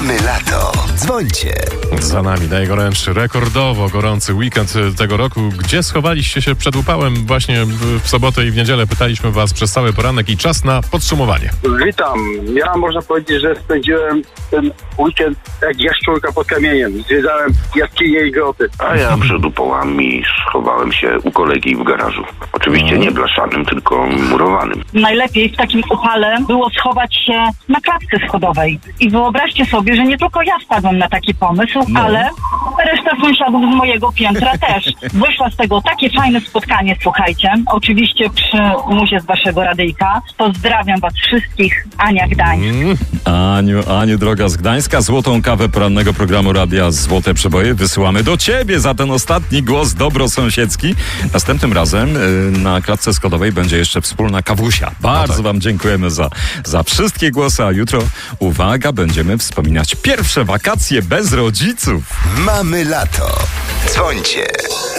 Mamy lato. Dzwońcie. Za nami najgorętszy, rekordowo gorący weekend tego roku. Gdzie schowaliście się przed upałem? Właśnie w sobotę i w niedzielę pytaliśmy was przez cały poranek i czas na podsumowanie. Witam. Ja można powiedzieć, że spędziłem ten weekend jak jaszczurka pod kamieniem. Zwiedzałem jaskinie i groty. A ja przed upałami schowałem się u kolegi w garażu. Oczywiście nie blaszanym, tylko murowanym. Najlepiej w takim upale było schować się na klatce schodowej. I wyobraźcie sobie, że nie tylko ja wpadłam na taki pomysł, ale reszta sąsiadów z mojego piętra też. Wyszło z tego takie fajne spotkanie, słuchajcie. Oczywiście przy muzie z waszego radyjka. Pozdrawiam was wszystkich. Ania Gdańsk. Aniu droga z Gdańska, złotą kawę porannego programu Radia Złote Przeboje wysyłamy do ciebie za ten ostatni głos dobrosąsiedzki. Następnym razem na klatce schodowej będzie jeszcze wspólna kawusia. Bardzo wam dziękujemy za wszystkie głosy, a jutro, uwaga, będziemy wspominać pierwsze wakacje bez rodziców. Mamy lato. Dzwońcie.